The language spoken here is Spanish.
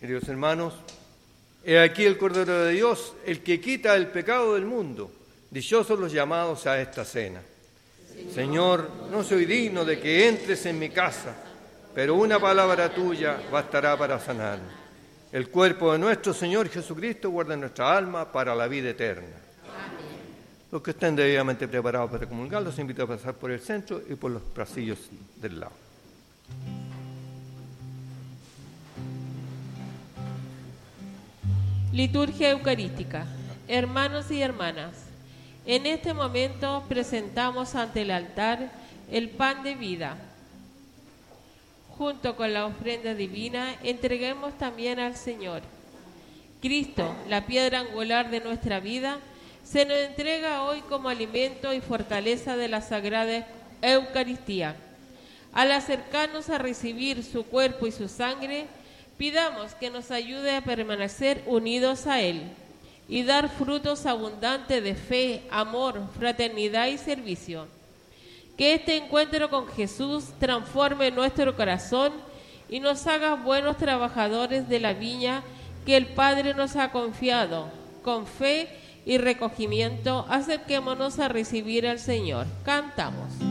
Queridos hermanos, he aquí el Cordero de Dios, el que quita el pecado del mundo. Dichosos los llamados a esta cena. Señor, no soy digno de que entres en mi casa, pero una palabra tuya bastará para sanarme. El cuerpo de nuestro Señor Jesucristo guarda nuestra alma para la vida eterna. Amén. Los que estén debidamente preparados para comulgar, los invito a pasar por el centro y por los pasillos del lado. Liturgia Eucarística. Hermanos y hermanas, en este momento presentamos ante el altar el pan de vida. Junto con la ofrenda divina, entreguemos también al Señor. Cristo, la piedra angular de nuestra vida, se nos entrega hoy como alimento y fortaleza de la Sagrada Eucaristía. Al acercarnos a recibir su cuerpo y su sangre, pidamos que nos ayude a permanecer unidos a Él y dar frutos abundantes de fe, amor, fraternidad y servicio. Que este encuentro con Jesús transforme nuestro corazón y nos haga buenos trabajadores de la viña que el Padre nos ha confiado. Con fe y recogimiento, acerquémonos a recibir al Señor. Cantamos.